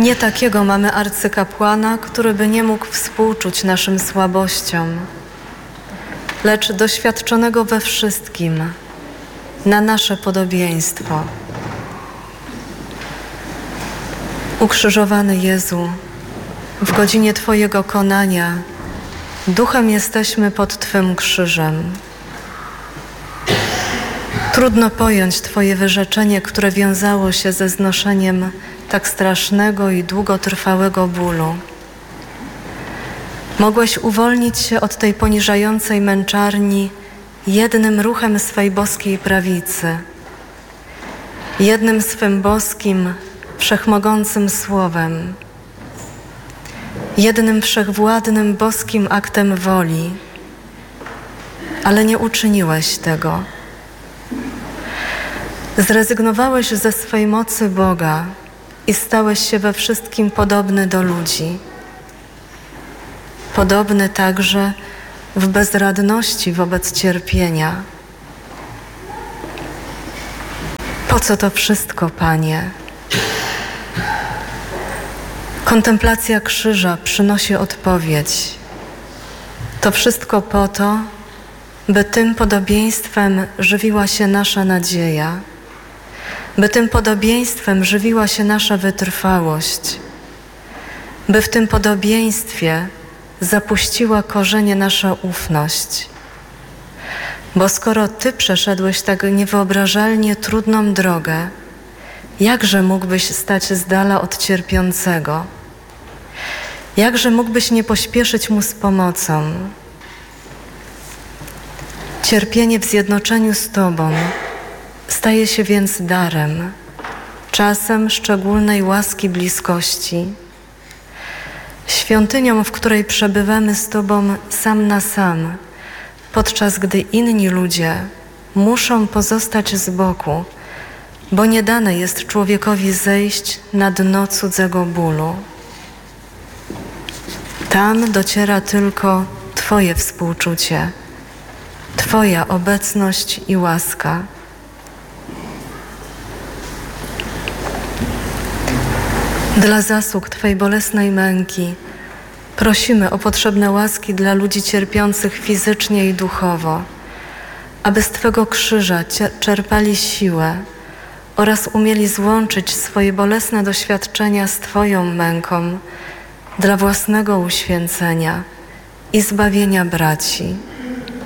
Nie takiego mamy arcykapłana, który by nie mógł współczuć naszym słabościom, lecz doświadczonego we wszystkim, na nasze podobieństwo. Ukrzyżowany Jezu, w godzinie Twojego konania duchem jesteśmy pod Twym krzyżem. Trudno pojąć Twoje wyrzeczenie, które wiązało się ze znoszeniem tak strasznego i długotrwałego bólu. Mogłeś uwolnić się od tej poniżającej męczarni jednym ruchem swej boskiej prawicy, jednym swym boskim, wszechmogącym słowem, jednym wszechwładnym boskim aktem woli, ale nie uczyniłeś tego. Zrezygnowałeś ze swej mocy Boga i stałeś się we wszystkim podobny do ludzi. Podobny także w bezradności wobec cierpienia. Po co to wszystko, Panie? Kontemplacja krzyża przynosi odpowiedź. To wszystko po to, by tym podobieństwem żywiła się nasza nadzieja, by tym podobieństwem żywiła się nasza wytrwałość, by w tym podobieństwie zapuściła korzenie nasza ufność. Bo skoro Ty przeszedłeś tak niewyobrażalnie trudną drogę, jakże mógłbyś stać z dala od cierpiącego? Jakże mógłbyś nie pośpieszyć mu z pomocą? Cierpienie w zjednoczeniu z Tobą staje się więc darem, czasem szczególnej łaski bliskości, świątynią, w której przebywamy z Tobą sam na sam, podczas gdy inni ludzie muszą pozostać z boku, bo nie dane jest człowiekowi zejść na dno cudzego bólu. Tam dociera tylko Twoje współczucie, Twoja obecność i łaska. Dla zasług Twej bolesnej męki prosimy o potrzebne łaski dla ludzi cierpiących fizycznie i duchowo, aby z Twego krzyża czerpali siłę oraz umieli złączyć swoje bolesne doświadczenia z Twoją męką dla własnego uświęcenia i zbawienia braci.